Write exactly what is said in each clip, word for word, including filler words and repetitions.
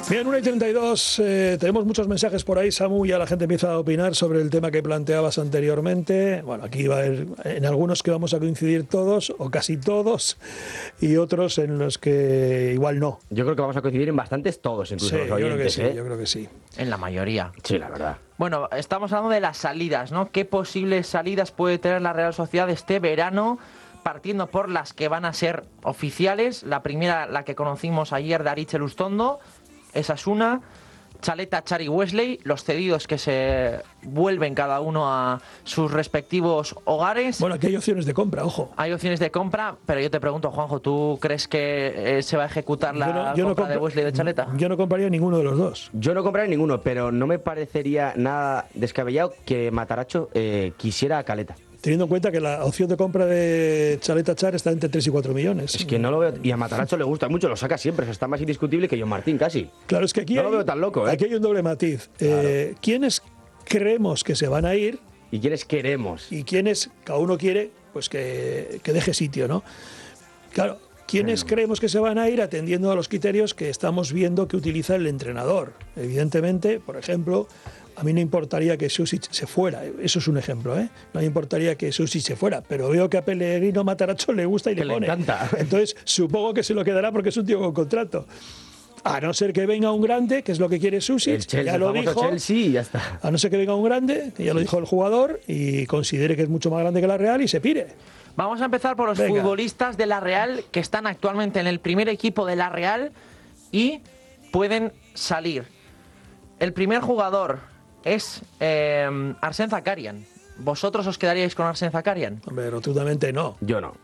Bien, una y treinta y dos, eh, tenemos muchos mensajes por ahí, Samu, ya la gente empieza a opinar sobre el tema que planteabas anteriormente. Bueno, aquí va a haber en algunos que vamos a coincidir todos, o casi todos, y otros en los que igual no. Yo creo que vamos a coincidir en bastantes todos, incluso Sí, los yo creo que oyentes, sí, ¿eh? yo creo que sí. En la mayoría. Sí, la verdad. Bueno, estamos hablando de las salidas, ¿no? ¿Qué posibles salidas puede tener la Real Sociedad este verano? Partiendo por las que van a ser oficiales. La primera, la que conocimos ayer, de Aritz Elustondo. Esa es una. Txaleta, Chari, Wesley, los cedidos que se vuelven cada uno a sus respectivos hogares. Bueno, aquí hay opciones de compra, ojo. Hay opciones de compra, pero yo te pregunto, Juanjo, ¿tú crees que eh, se va a ejecutar la Yo no- yo no compra de compro- Wesley y de Txaleta? Yo no compraría ninguno de los dos. Yo no compraría ninguno, pero no me parecería nada descabellado que Mataracho eh, quisiera a Caleta. Teniendo en cuenta que la opción de compra de Txaleta Char está entre tres y cuatro millones. Es que no lo veo. Y a Mataracho le gusta mucho, lo saca siempre. O sea, está más indiscutible que John Martín, casi. Claro, es que aquí, No hay, lo veo tan loco, ¿eh? aquí hay un doble matiz. Eh, ¿Quiénes creemos que se van a ir ¿Y quiénes queremos? y quiénes cada uno quiere pues que, que deje sitio, ¿no? Claro, ¿quiénes creemos que se van a ir atendiendo a los criterios que estamos viendo que utiliza el entrenador? Evidentemente, por ejemplo, a mí no importaría que Susic se fuera, eso es un ejemplo, ¿eh? No me importaría que Susic se fuera, pero veo que a Pellegrino Mataracho le gusta y Que le le pone. encanta. Entonces, supongo que se lo quedará porque es un tío con contrato. A no ser que venga un grande, que es lo que quiere Susic, El Chelsea, ya lo el famoso dijo. Chelsea y ya está. A no ser que venga un grande, que ya lo dijo el jugador, y considere que es mucho más grande que la Real y se pire. Vamos a empezar por los Venga. futbolistas de la Real que están actualmente en el primer equipo de la Real y pueden salir. El primer jugador es eh, Arsène Zakarian. ¿Vosotros os quedaríais con Arsène Zakarian? Hombre, rotundamente no. Yo no.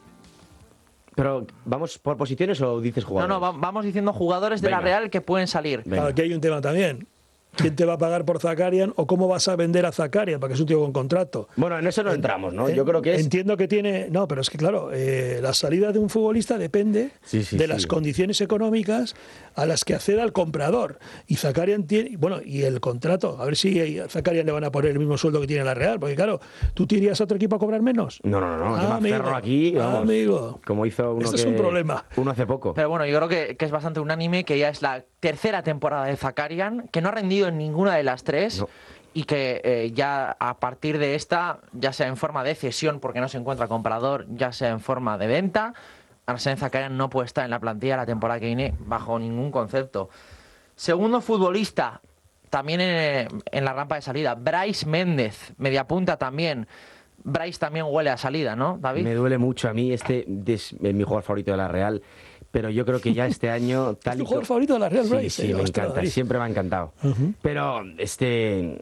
Pero, ¿vamos por posiciones o dices No, jugadores? no, va- vamos diciendo jugadores de la Venga. Real que pueden salir. Venga. Claro, aquí hay un tema también. ¿Quién te va a pagar por Zakarian o cómo vas a vender a Zakarian? Porque es un tío con contrato. Bueno, en eso no entramos, ¿no? Eh, Yo creo que es... Entiendo que tiene... No, pero es que claro, eh, la salida de un futbolista depende Sí, sí, de sí. las condiciones económicas a las que acceda el comprador. Y Zakarian tiene... Bueno, y el contrato. A ver si a Zakarian le van a poner el mismo sueldo que tiene la Real. Porque claro, ¿tú te irías a otro equipo a cobrar menos? No, no, no, no. Ah, yo me amigo. aferro aquí, Ah, vamos, amigo. como hizo uno Esto que... es un problema. Uno hace poco. Pero bueno, yo creo que, que es bastante unánime que ya es la tercera temporada de Zakarian, que no ha rendido en ninguna de las tres. No. Y que eh, ya a partir de esta, ya sea en forma de cesión porque no se encuentra comprador, ya sea en forma de venta, Arsène Zakarian no puede estar en la plantilla la temporada que viene bajo ningún concepto. Segundo futbolista, también en, en la rampa de salida, Brais Méndez, mediapunta también. Brais también huele a salida, ¿no, David? Me duele mucho a mí, este es mi jugador favorito de la Real, pero yo creo que ya este año... ¿Es Tal tu y jugador co- favorito de la Real, Sí, Brais? sí, Eh, me ostras, encanta, David. siempre me ha encantado. Ujú. Pero este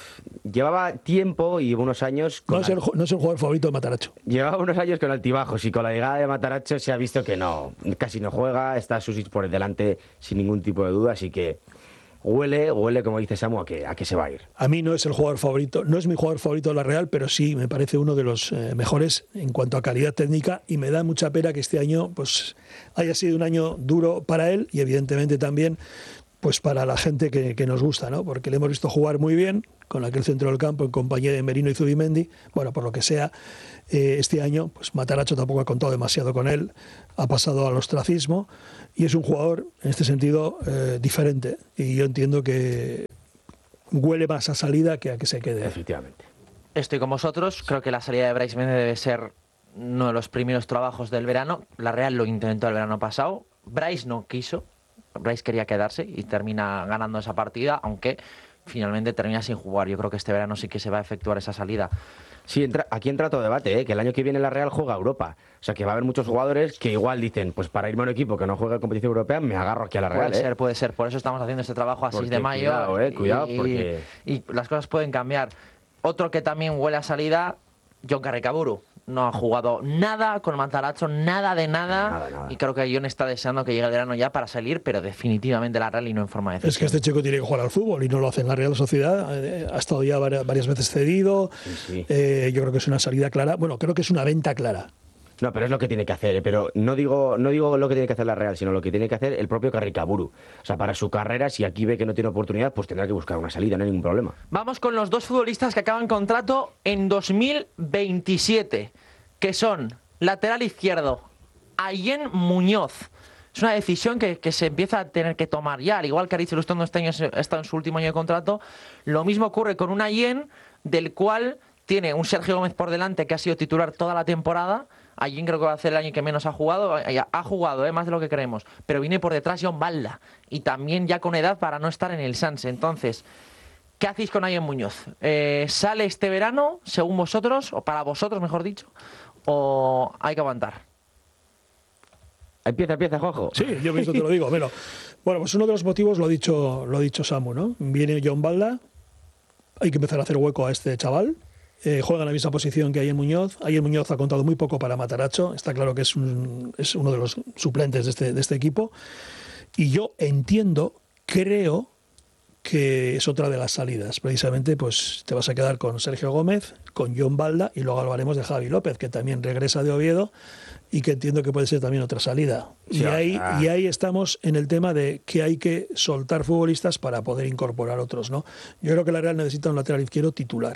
llevaba tiempo y unos años... No Con es, el, ju- no es el jugador favorito de Mataracho. Llevaba unos años con altibajos y con la llegada de Mataracho se ha visto que no, casi no juega, está Susic por delante sin ningún tipo de duda, así que huele, huele como dice Samu, a que, a que se va a ir. A mí no es el jugador favorito, no es mi jugador favorito de la Real, pero sí me parece uno de los eh, mejores en cuanto a calidad técnica y me da mucha pena que este año pues haya sido un año duro para él y evidentemente también pues para la gente que, que nos gusta, ¿no? Porque le hemos visto jugar muy bien con aquel centro del campo en compañía de Merino y Zubimendi. Bueno, por lo que sea, eh, este año pues Mataracho tampoco ha contado demasiado con él, ha pasado al ostracismo y es un jugador en este sentido eh, diferente y yo entiendo que huele más a salida que a que se quede. Efectivamente. Estoy con vosotros. Creo que la salida de Brais Méndez debe ser uno de los primeros trabajos del verano. La Real lo intentó el verano pasado. Brais no quiso. Brais quería quedarse y termina ganando esa partida, aunque finalmente termina sin jugar. Yo creo que este verano sí que se va a efectuar esa salida. Sí, entra, aquí entra todo debate, ¿eh? Que el año que viene la Real juega a Europa. O sea, que va a haber muchos jugadores que igual dicen, pues para irme a un equipo que no juega en competición europea, me agarro aquí a la Real, Puede ¿eh? ser, puede ser. Por eso estamos haciendo este trabajo a Porque seis de mayo. cuidado, eh, cuidado, y, porque- y las cosas pueden cambiar. Otro que también huele a salida, Jon Carricaburu. No ha jugado nada con Mataracho, nada de nada, Nada, nada. y creo que Jon está deseando que llegue el verano ya para salir, pero definitivamente la Real y no en forma de Es que cesión. este chico tiene que jugar al fútbol y no lo hace en la Real Sociedad. Eh, ha estado ya varias, varias veces cedido. Sí, sí. Eh, yo creo que es una salida clara. Bueno, creo que es una venta clara. No, pero es lo que tiene que hacer, ¿eh? Pero no digo, no digo lo que tiene que hacer la Real, sino lo que tiene que hacer el propio Carricaburu. O sea, para su carrera, si aquí ve que no tiene oportunidad, pues tendrá que buscar una salida, no hay ningún problema. Vamos con los dos futbolistas que acaban contrato en dos mil veintisiete, que son lateral izquierdo, Ayen Muñoz, es una decisión que, que se empieza a tener que tomar ya. Al igual que Aritz Lustondo este año está en su último año de contrato, lo mismo ocurre con un Allen, del cual tiene un Sergio Gómez por delante que ha sido titular toda la temporada. Allen creo que va a ser el año que menos ha jugado, ha jugado ¿eh? más de lo que creemos, pero viene por detrás Jon Balda, y también ya con edad para no estar en el Sanse. Entonces, ¿qué hacéis con Allen Muñoz? Eh, ¿Sale este verano, según vosotros, o para vosotros, mejor dicho, o hay que aguantar? Empieza, empieza, Juanjo. Sí, yo mismo te lo digo. Bueno, bueno, pues uno de los motivos lo ha dicho, lo ha dicho Samu, ¿no? Viene Jon Balda, hay que empezar a hacer hueco a este chaval. Eh, juega en la misma posición que Allen Muñoz. Allen Muñoz ha contado muy poco para Matarazzo. Está claro que es, un, es uno de los suplentes de este, de este equipo. Y yo entiendo, creo que es otra de las salidas. Precisamente, pues te vas a quedar con Sergio Gómez, con Jon Balda, y luego hablaremos de Javi López, que también regresa de Oviedo y que entiendo que puede ser también otra salida. Sí, y, ahí, ah. y ahí estamos en el tema de que hay que soltar futbolistas para poder incorporar otros, ¿no? Yo creo que la Real necesita un lateral izquierdo titular.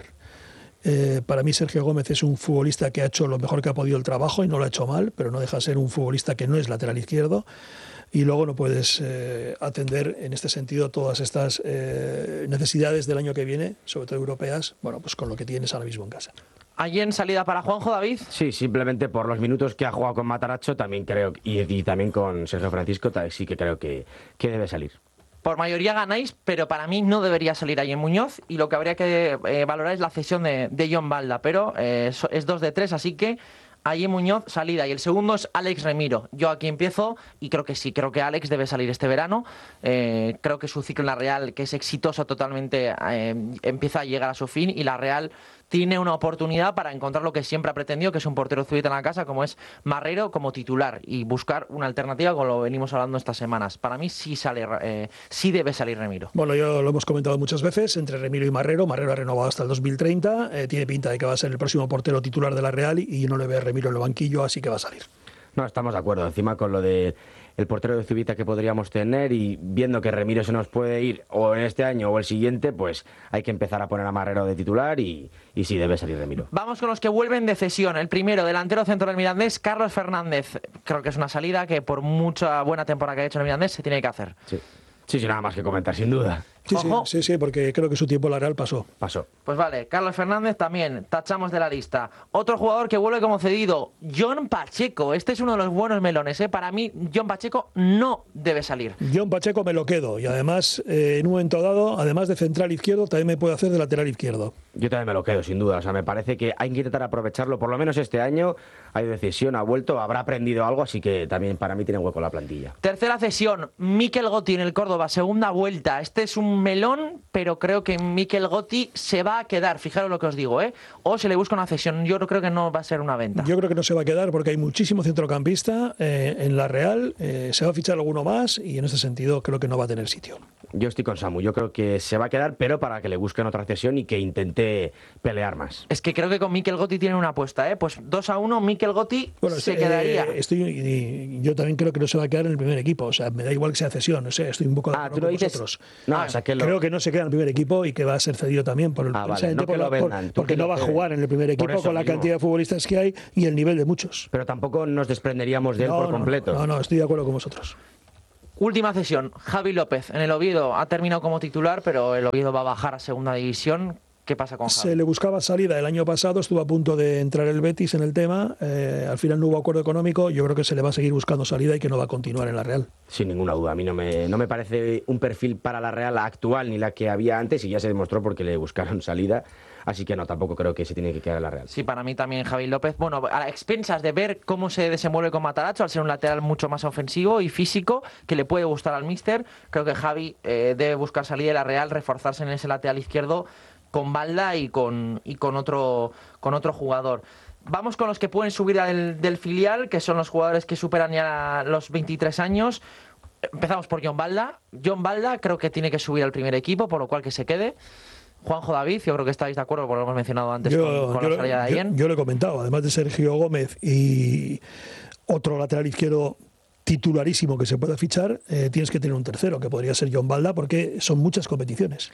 Eh, para mí Sergio Gómez es un futbolista que ha hecho lo mejor que ha podido el trabajo y no lo ha hecho mal, pero no deja de ser un futbolista que no es lateral izquierdo, y luego no puedes eh, atender en este sentido todas estas eh, necesidades del año que viene, sobre todo europeas, bueno, pues con lo que tienes ahora mismo en casa. ¿Allí en salida para Juanjo, David? Sí, simplemente por los minutos que ha jugado con Matarazzo también creo, y, y también con Sergio Francisco, sí que creo que, que debe salir. Por mayoría ganáis, pero para mí no debería salir Allen Muñoz, y lo que habría que eh, valorar es la cesión de, de Jon Balda, pero eh, es dos de tres, así que Allen Muñoz, salida. Y el segundo es Alex Remiro. Yo aquí empiezo y creo que sí, creo que Alex debe salir este verano. Eh, creo que su ciclo en la Real, que es exitoso totalmente, eh, empieza a llegar a su fin, y la Real tiene una oportunidad para encontrar lo que siempre ha pretendido, que es un portero zurita en la casa, como es Marrero, como titular, y buscar una alternativa, como lo venimos hablando estas semanas. Para mí sí sale, eh, sí debe salir Remiro. Bueno, yo lo hemos comentado muchas veces, entre Remiro y Marrero. Marrero ha renovado hasta el dos mil treinta, eh, tiene pinta de que va a ser el próximo portero titular de la Real, y, y no le ve a Remiro en el banquillo, así que va a salir. No, estamos de acuerdo. Encima con lo de el portero de Zubita que podríamos tener, y viendo que Remiro se nos puede ir o en este año o el siguiente, pues hay que empezar a poner a Marrero de titular, y, y sí, debe salir Remiro. Vamos con los que vuelven de cesión. El primero, delantero centro del Mirandés, Carlos Fernández. Creo que es una salida que por mucha buena temporada que ha hecho en el Mirandés se tiene que hacer. Sí, sí, sí, nada más que comentar, sin duda. Sí, sí, sí, sí, porque creo que su tiempo en la Real pasó. Pasó. Pues vale, Carlos Fernández también, tachamos de la lista. Otro jugador que vuelve como cedido, Jon Pacheco. Este es uno de los buenos melones, ¿eh? Para mí, Jon Pacheco no debe salir. Jon Pacheco me lo quedo, y además, eh, en un momento dado, además de central izquierdo, también me puede hacer de lateral izquierdo. Yo también me lo quedo, sin duda. O sea, me parece que hay que intentar aprovecharlo, por lo menos este año. Hay decisión, ha vuelto, habrá aprendido algo, así que también para mí tiene hueco la plantilla. Tercera cesión, Mikel Gotti en el Córdoba, segunda vuelta. Este es un melón, pero creo que Mikel Gotti se va a quedar, fijaros lo que os digo, ¿eh? O se le busca una cesión. Yo creo que no va a ser una venta. Yo creo que no se va a quedar porque hay muchísimo centrocampista eh, en la Real, eh, se va a fichar alguno más, y en ese sentido creo que no va a tener sitio. Yo estoy con Samu, yo creo que se va a quedar, pero para que le busquen otra cesión y que intente pelear más. Es que creo que con Mikel Gotti tienen una apuesta, ¿eh? Pues dos a uno, Mikel Gotti bueno, se eh, quedaría. Estoy, y yo también creo que no se va a quedar en el primer equipo, o sea, me da igual que sea cesión, no sé, estoy un poco de ah, acuerdo con dices... vosotros. No, o sea, que lo... Creo que no se queda en el primer equipo y que va a ser cedido también por el ah, vale. no por que la, lo vendan, por, porque no va a jugar en el primer equipo con la mismo. cantidad de futbolistas que hay y el nivel de muchos. Pero tampoco nos desprenderíamos de él no, por no, completo. No, no, estoy de acuerdo con vosotros. Última cesión, Javi López en el Oviedo. Ha terminado como titular, pero el Oviedo va a bajar a segunda división. ¿Qué pasa con Javi? Se le buscaba salida el año pasado, estuvo a punto de entrar el Betis en el tema, eh, al final no hubo acuerdo económico. Yo creo que se le va a seguir buscando salida y que no va a continuar en la Real. Sin ninguna duda, a mí no me, no me parece un perfil para la Real actual ni la que había antes, y ya se demostró porque le buscaron salida. Así que no, tampoco creo que se tiene que quedar en la Real. Sí, para mí también Javi López. Bueno, a expensas de ver cómo se desenvuelve con Matarazzo, al ser un lateral mucho más ofensivo y físico, que le puede gustar al míster. Creo que Javi eh, debe buscar salida de la Real, reforzarse en ese lateral izquierdo con Balda y con, y con, otro, con otro jugador. Vamos con los que pueden subir del, del filial, que son los jugadores que superan ya los veintitrés años. Empezamos por Jon Balda. Jon Balda creo que tiene que subir al primer equipo, por lo cual que se quede. Juanjo, David, yo creo que estáis de acuerdo, porque lo hemos mencionado antes yo, con, con yo, la salida de Allen. Yo, yo lo he comentado, además de Sergio Gómez y otro lateral izquierdo titularísimo que se pueda fichar, eh, tienes que tener un tercero, que podría ser Jon Balda, porque son muchas competiciones.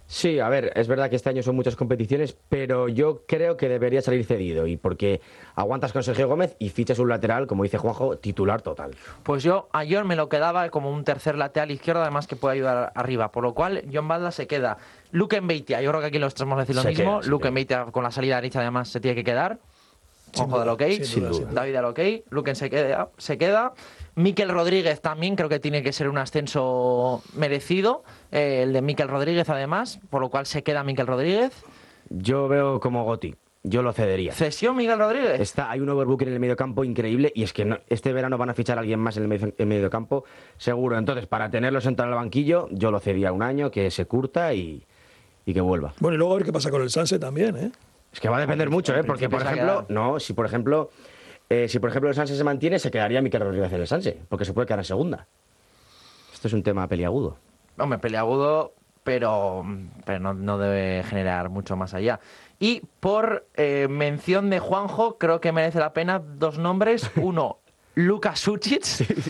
Sí, a ver, es verdad que este año son muchas competiciones, pero yo creo que debería salir cedido, y porque aguantas con Sergio Gómez y fichas un lateral, como dice Juanjo, titular total. Pues yo a John me lo quedaba como un tercer lateral izquierdo, además que puede ayudar arriba, por lo cual John Balda se queda. Luke Mbeitia, yo creo que aquí los tres vamos a decir lo Se mismo. queda, Luke Mbeitia con la salida derecha además se tiene que quedar. Ojo del ok, sin duda, sin duda. David al ok, Luque se queda, se queda. Mikel Rodríguez también creo que tiene que ser un ascenso merecido, eh, el de Mikel Rodríguez además, por lo cual se queda Mikel Rodríguez. Yo veo como Goti, yo lo cedería. ¿Cesión Mikel Rodríguez? Está, hay un overbooking en el mediocampo increíble, y es que no, este verano van a fichar a alguien más en el, medio, el mediocampo, seguro. Entonces, para tenerlo sentado en el banquillo, yo lo cedía un año, que se curta y, y que vuelva. Bueno, y luego a ver qué pasa con el Sanse también, ¿eh? Es que va a depender mucho, ¿eh? Porque, por ejemplo, no, si por ejemplo, eh, si por ejemplo el Sanse se mantiene, se quedaría Mikel Rodríguez en el Sanse, porque se puede quedar en segunda. Esto es un tema peliagudo. Hombre, peleagudo, pero, pero no, no debe generar mucho más allá. Y por eh, mención de Juanjo, creo que merece la pena dos nombres. Uno, Luka Sučić,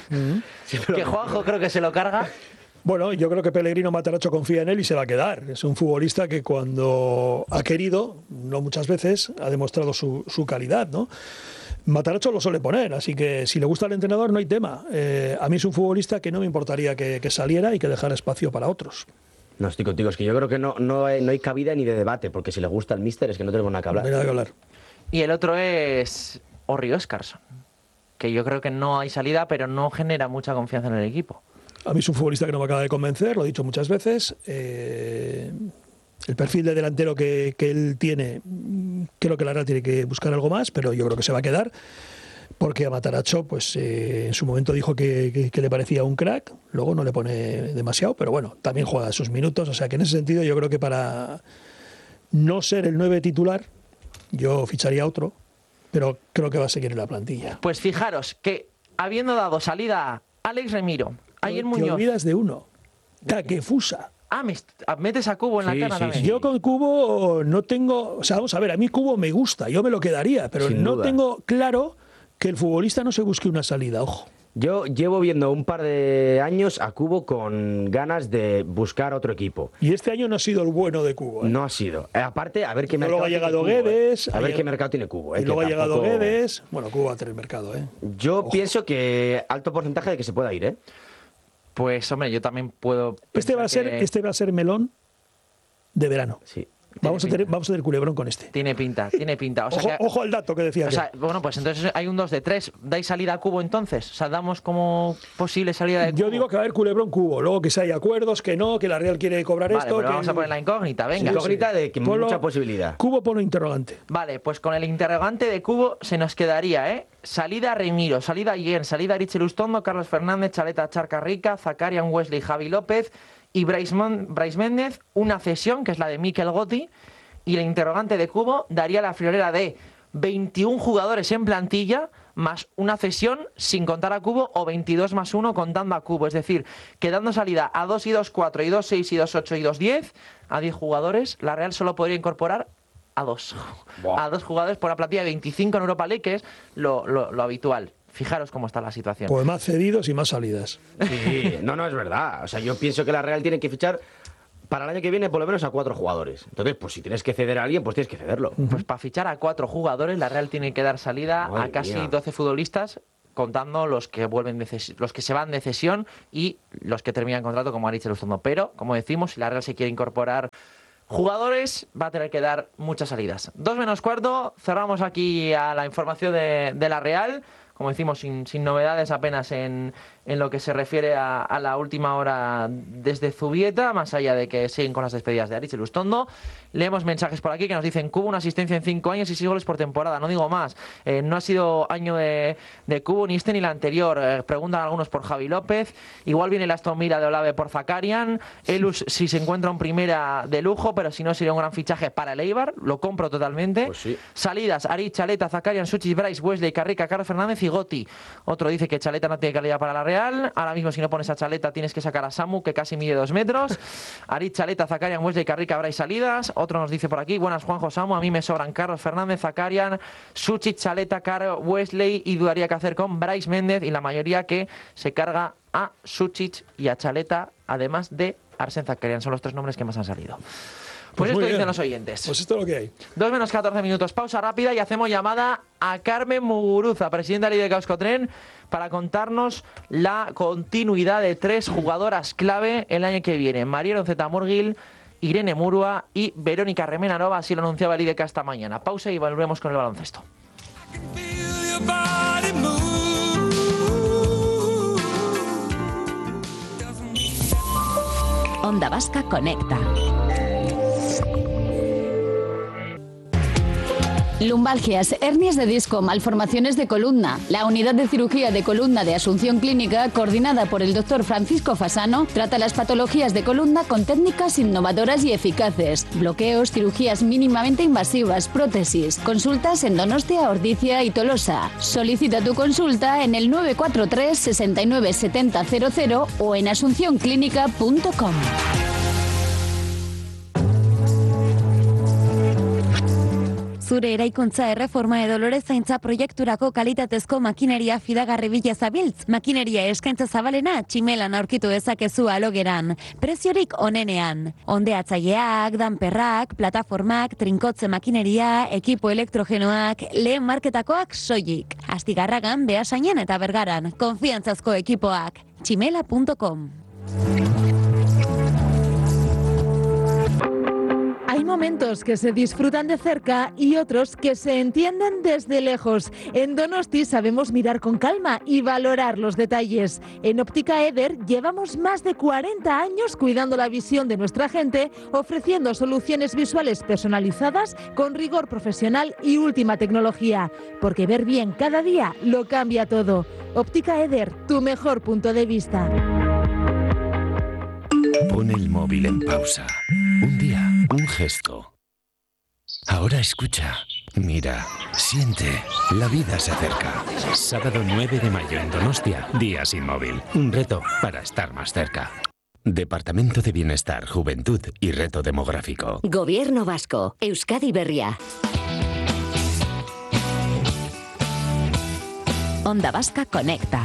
que Juanjo creo que se lo carga. Bueno, yo creo que Pellegrino Matarazzo confía en él y se va a quedar. Es un futbolista que cuando ha querido, no muchas veces, ha demostrado su, su calidad, ¿no? Matarazzo lo suele poner, así que si le gusta al entrenador no hay tema. Eh, a mí es un futbolista que no me importaría que, que saliera y que dejara espacio para otros. No, estoy contigo, es que yo creo que no, no, hay, no hay cabida ni de debate, porque si le gusta al míster es que no tenemos nada que hablar. No hay nada que hablar. Y el otro es Orri Óscarsson, que yo creo que no hay salida, pero no genera mucha confianza en el equipo. A mí es un futbolista que no me acaba de convencer, lo he dicho muchas veces. Eh, el perfil de delantero que, que él tiene, creo que la Real tiene que buscar algo más, pero yo creo que se va a quedar, porque a Matarazzo, pues eh, en su momento dijo que, que, que le parecía un crack, luego no le pone demasiado, pero bueno, también juega sus minutos, o sea que en ese sentido yo creo que para no ser el nueve titular, yo ficharía otro, pero creo que va a seguir en la plantilla. Pues fijaros que habiendo dado salida a Alex Remiro, ayer Te Muñoz... olvidas de uno, Takefusa. Ah, me est- metes a Cubo en Sí, la cana sí, también. sí. Yo con Cubo no tengo, o sea, vamos a ver, a mí Cubo me gusta, yo me lo quedaría, pero Sin no duda. tengo claro que el futbolista no se busque una salida, ojo. Yo llevo viendo un par de años a Cubo con ganas de buscar otro equipo. Y este año no ha sido el bueno de Cubo, ¿eh? No ha sido. Eh, aparte, a ver qué Y mercado luego ha tiene llegado Cubo, ¿eh? Guedes, A ha ver lleg- qué mercado tiene Cubo. ¿eh? Y luego Que ha llegado tampoco- Guedes. Bueno, Cubo va a tener mercado, ¿eh? Yo Ojo. pienso que alto porcentaje de que se pueda ir, ¿eh? Pues hombre, yo también puedo... Este va a pensar ser, que este va a ser melón de verano. Sí. Vamos a, pinta. tener, vamos a tener culebrón con este. Tiene pinta, tiene pinta. O sea, Ojo, que- ojo al dato que decía. o que- sea, bueno, pues entonces hay un dos de tres. ¿Dais salida a Cubo entonces? O sea, damos como posible salida de Cubo. Yo digo que va a haber culebrón Cubo. Luego que si hay acuerdos, que no, que la Real quiere cobrar Vale, esto. pero que vamos a poner la incógnita, venga. Incógnita de que Ponlo- mucha posibilidad. Cubo pone interrogante. Vale, pues con el interrogante de Cubo se nos quedaría, ¿eh? Salida Remiro, salida Guillén, salida Richel Ustondo, Carlos Fernández, Chaleta Charca Rica, Zakarian Wesley, Javi López y Brais, Mon- Brais Méndez, una cesión que es la de Mikel Gotti, y el interrogante de Cubo daría la friolera de veintiún jugadores en plantilla más una cesión sin contar a Cubo, o veintidós más uno contando a Cubo, es decir, que dando salida a dos y dos cuatro y dos seis y dos ocho y dos diez, a diez jugadores, la Real solo podría incorporar a dos. Buah. A dos jugadores por una plantilla de veinticinco en Europa League, que es lo, lo- lo habitual. Fijaros cómo está la situación. Pues más cedidos y más salidas. Sí, no, no, es verdad. O sea, yo pienso que la Real tiene que fichar para el año que viene por lo menos a cuatro jugadores. Entonces, pues si tienes que ceder a alguien, pues tienes que cederlo. Pues para fichar a cuatro jugadores, la Real tiene que dar salida Madre a casi mía. doce futbolistas, contando los que vuelven de ces- los que se van de cesión y los que terminan contrato, como ha dicho Lustondo. Pero, como decimos, si la Real se quiere incorporar jugadores, va a tener que dar muchas salidas. Dos menos cuarto, cerramos aquí a la información de, de la Real. Como decimos, sin, sin novedades apenas en, en lo que se refiere a, a la última hora desde Zubieta, más allá de que siguen con las despedidas de Aritz y Lustondo. Leemos mensajes por aquí que nos dicen: Cubo, una asistencia en cinco años y seis goles por temporada. No digo más. Eh, no ha sido año de, de Cubo ni este ni el anterior. Eh, preguntan algunos por Javi López. Igual viene el Aston Villa de Olave por Zakarian. Elus, si se encuentra un primera de lujo, pero si no, sería un gran fichaje para el Eibar. Lo compro totalmente. Pues sí. Salidas: Aritz, Chaleta, Zakarian, Suchic, Brais, Wesley, Carrica, Carlos Fernández y Gotti. Otro dice que Chaleta no tiene calidad para la Real. Real. Ahora mismo, si no pones a Chaleta, tienes que sacar a Samu, que casi mide dos metros. Arit, Chaleta, Zakarian, Wesley, Carrica, habrá salidas. Otro nos dice por aquí, buenas Juanjo, Samu, a mí me sobran Carlos Fernández, Zakarian, Suchit, Chaleta, Caro, Wesley, y dudaría qué hacer con Bryce Méndez, y la mayoría que se carga a Suchit y a Chaleta, además de Arsen Zakarian. Son los tres nombres que más han salido. Pues, pues esto dicen los oyentes. Pues esto es lo que hay. dos menos catorce minutos, pausa rápida y hacemos llamada a Carmen Muguruza, presidenta del I D K Euskotren, para contarnos la continuidad de tres jugadoras clave el año que viene. María Zeta Murgil, Irene Murua y Verónica Remenarova, así lo anunciaba el I D K esta mañana. Pausa y volvemos con el baloncesto. Onda Vasca Conecta. Lumbalgias, hernias de disco, malformaciones de columna. La unidad de cirugía de columna de Asunción Clínica, coordinada por el doctor Francisco Fasano, trata las patologías de columna con técnicas innovadoras y eficaces. Bloqueos, cirugías mínimamente invasivas, prótesis. Consultas en Donostia, Ordizia y Tolosa. Solicita tu consulta en el nueve cuatro tres, seis nueve siete cero cero cero o en asunción clínica punto com. Zure eraikuntza erreforma edo lorezaintza proiekturako kalitatezko makineria fidagarri bila zabiltz. Makineria eskaintza zabalena Tximelan aurkitu dezakezu alogeran. Preziorik onenean. Ondeatzaileak, danperrak, plataformak, trinkotze makineria, ekipo elektrogenoak, lehen marketakoak soilik. Astigarragan, Beasainen eta Bergaran. Konfiantzazko ekipoak. tximela punto com. Hay momentos que se disfrutan de cerca y otros que se entienden desde lejos. En Donosti sabemos mirar con calma y valorar los detalles. En Óptica Eder llevamos más de cuarenta años cuidando la visión de nuestra gente, ofreciendo soluciones visuales personalizadas con rigor profesional y última tecnología. Porque ver bien cada día lo cambia todo. Óptica Eder, tu mejor punto de vista. Pon el móvil en pausa. Un día, un gesto. Ahora escucha, mira, siente, la vida se acerca. Sábado nueve de mayo en Donostia, Día Sin Móvil. Un reto para estar más cerca. Departamento de Bienestar, Juventud y Reto Demográfico. Gobierno Vasco, Euskadi Berria. Onda Vasca Conecta.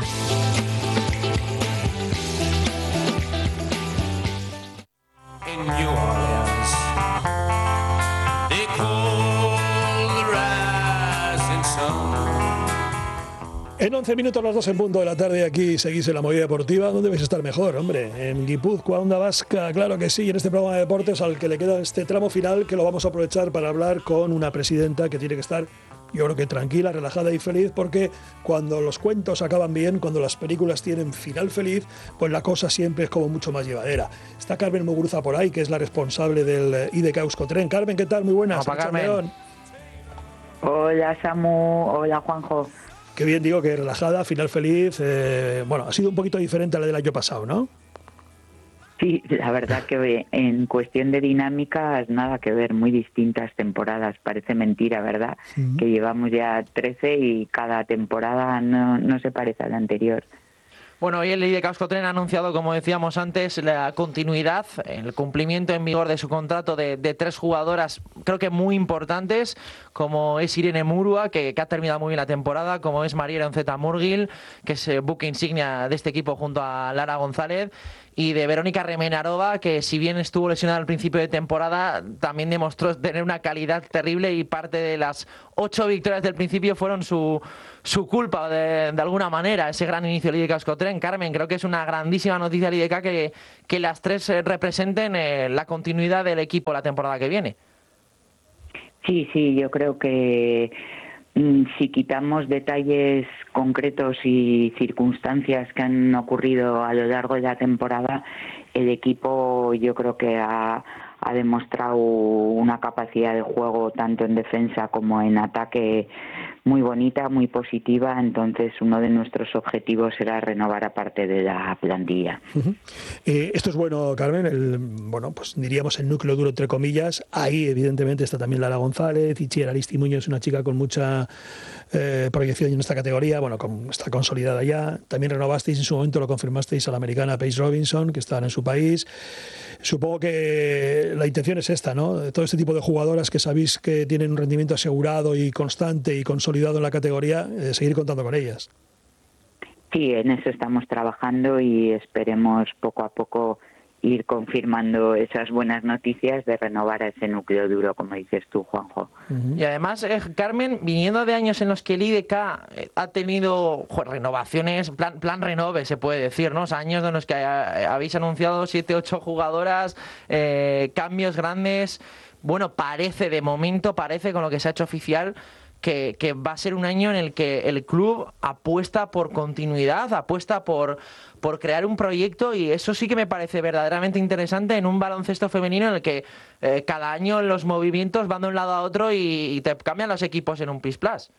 In New Orleans, they call the rising sun. En once minutos, las dos en punto de la tarde, aquí seguís en la movida deportiva. ¿Dónde vais a estar mejor, hombre? En Guipúzcoa, Onda Vasca, claro que sí. En este programa de deportes al que le queda este tramo final, que lo vamos a aprovechar para hablar con una presidenta que tiene que estar, yo creo que tranquila, relajada y feliz, porque cuando los cuentos acaban bien, cuando las películas tienen final feliz, pues la cosa siempre es como mucho más llevadera. Está Carmen Muguruza por ahí, que es la responsable del I D K Euskotren. Carmen, ¿qué tal? Muy buenas. Hola, Carmen. Hola, Samu. Hola, Juanjo. Qué bien, digo que relajada, final feliz. Eh, bueno, ha sido un poquito diferente a la del año pasado, ¿no? Sí, la verdad que en cuestión de dinámicas nada que ver, muy distintas temporadas. Parece mentira, ¿verdad? Sí. Que llevamos ya trece y cada temporada no, no se parece a la anterior. Bueno, hoy el I D K Euskotren ha anunciado, como decíamos antes, la continuidad, el cumplimiento en vigor de su contrato de, de tres jugadoras, creo que muy importantes, como es Irene Murua, que, que ha terminado muy bien la temporada, como es María Zeta Murgil, que es buque insignia de este equipo junto a Lara González, y de Verónica Remenarova, que si bien estuvo lesionada al principio de temporada, también demostró tener una calidad terrible y parte de las ocho victorias del principio fueron su, su culpa de, de alguna manera, ese gran inicio del I D K Euskotren. Carmen, creo que es una grandísima noticia del I D K que, que las tres representen eh, la continuidad del equipo la temporada que viene. Sí, sí, yo creo que si quitamos detalles concretos y circunstancias que han ocurrido a lo largo de la temporada, el equipo yo creo que ha, ha demostrado una capacidad de juego tanto en defensa como en ataque muy bonita, muy positiva. Entonces uno de nuestros objetivos será renovar a parte de la plantilla. Uh-huh. Eh, esto es bueno, Carmen, el, bueno, pues diríamos el núcleo duro entre comillas. Ahí evidentemente está también Lara González, Itziar Aristimuño es una chica con mucha eh, proyección en esta categoría, bueno, con, está consolidada ya. También renovasteis en su momento, lo confirmasteis a la americana Paige Robinson, que está en su país. Supongo que la intención es esta, ¿no? Todo este tipo de jugadoras que sabéis que tienen un rendimiento asegurado y constante y consolidado en la categoría, eh, seguir contando con ellas. Sí, en eso estamos trabajando y esperemos poco a poco ir confirmando esas buenas noticias de renovar a ese núcleo duro, como dices tú, Juanjo. Uh-huh. Y además, eh, Carmen, viniendo de años en los que el I D K ha tenido jo, renovaciones, plan, plan renove se puede decir, ¿no? O sea, años en los que ha, habéis anunciado siete, ocho jugadoras, eh, cambios grandes. Bueno, parece de momento, parece con lo que se ha hecho oficial, Que, que va a ser un año en el que el club apuesta por continuidad, apuesta por, por crear un proyecto, y eso sí que me parece verdaderamente interesante en un baloncesto femenino en el que eh, cada año los movimientos van de un lado a otro y, y te cambian los equipos en un pis-plas.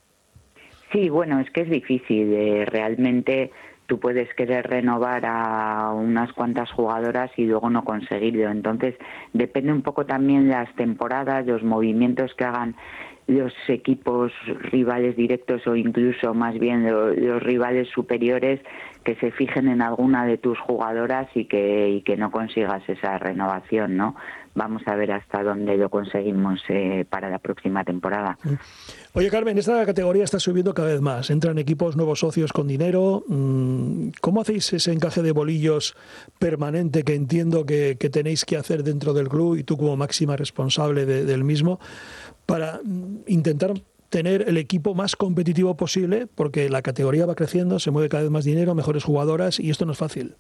Sí, bueno, es que es difícil. Eh, realmente tú puedes querer renovar a unas cuantas jugadoras y luego no conseguirlo. Entonces depende un poco también las temporadas, los movimientos que hagan los equipos rivales directos o incluso más bien los, los rivales superiores, que se fijen en alguna de tus jugadoras y que y que no consigas esa renovación, ¿no? Vamos a ver hasta dónde lo conseguimos eh, para la próxima temporada. Oye, Carmen, esta categoría está subiendo cada vez más. Entran equipos, nuevos socios con dinero. ¿Cómo hacéis ese encaje de bolillos permanente que entiendo que, que tenéis que hacer dentro del club y tú como máxima responsable de, del mismo, para intentar tener el equipo más competitivo posible? Porque la categoría va creciendo, se mueve cada vez más dinero, mejores jugadoras, y esto no es fácil.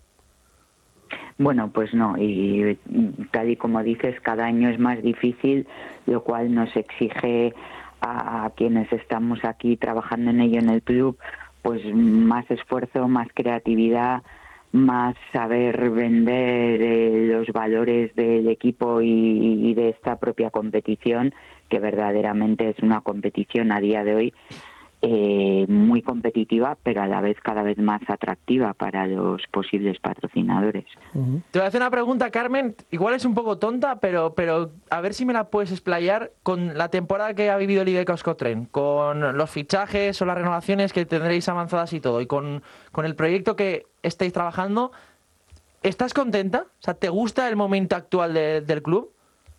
Bueno, pues no, y tal y como dices, cada año es más difícil, lo cual nos exige a, a quienes estamos aquí trabajando en ello en el club, pues más esfuerzo, más creatividad, más saber vender eh, los valores del equipo y, y de esta propia competición, que verdaderamente es una competición a día de hoy eh, muy competitiva, pero a la vez cada vez más atractiva para los posibles patrocinadores. Uh-huh. Te voy a hacer una pregunta, Carmen, igual es un poco tonta, pero pero a ver si me la puedes explayar con la temporada que ha vivido el I D K Euskotren, con los fichajes o las renovaciones que tendréis avanzadas y todo, y con, con el proyecto que estáis trabajando. ¿Estás contenta? O sea, ¿te gusta el momento actual de, del club?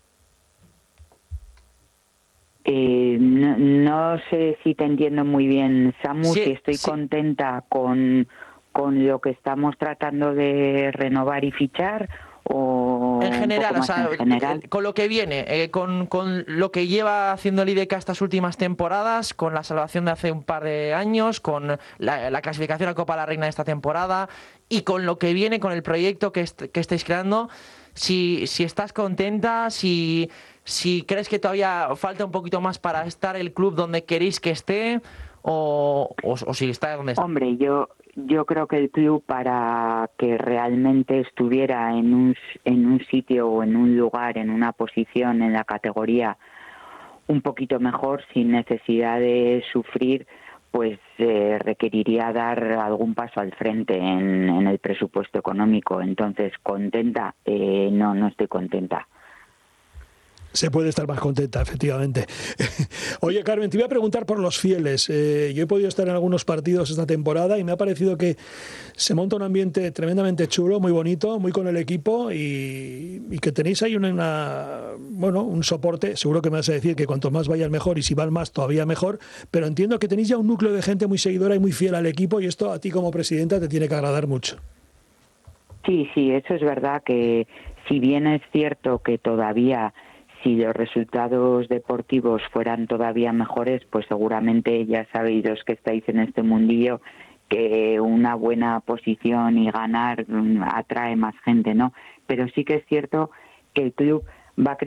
Eh, no, no sé si te entiendo muy bien, Samu, sí, si estoy sí. contenta con, con lo que estamos tratando de renovar y fichar, o en general, un poco o sea, en general. Con lo que viene, eh, con, con lo que lleva haciendo el I D K estas últimas temporadas, con la salvación de hace un par de años, con la, la clasificación a Copa de la Reina de esta temporada, y con lo que viene, con el proyecto que, est- que estáis creando, si, si estás contenta, si... Si crees que todavía falta un poquito más para estar el club donde queréis que esté, o, o, o si está donde está. Hombre, yo yo creo que el club, para que realmente estuviera en un en un sitio o en un lugar, en una posición en la categoría un poquito mejor, sin necesidad de sufrir, pues eh, requeriría dar algún paso al frente en, en el presupuesto económico. Entonces, contenta, eh, no, no estoy contenta. Se puede estar más contenta, efectivamente. Oye, Carmen, te voy a preguntar por los fieles. Eh, yo he podido estar en algunos partidos esta temporada y me ha parecido que se monta un ambiente tremendamente chulo, muy bonito, muy con el equipo, y, y que tenéis ahí una, una, bueno, un soporte. Seguro que me vas a decir que cuanto más vayan mejor, y si van más todavía mejor, pero entiendo que tenéis ya un núcleo de gente muy seguidora y muy fiel al equipo, y esto a ti como presidenta te tiene que agradar mucho. Sí, sí, eso es verdad, que si bien es cierto que todavía, si los resultados deportivos fueran todavía mejores, pues seguramente ya sabéis los que estáis en este mundillo que una buena posición y ganar atrae más gente, ¿no? Pero sí que es cierto que el club va a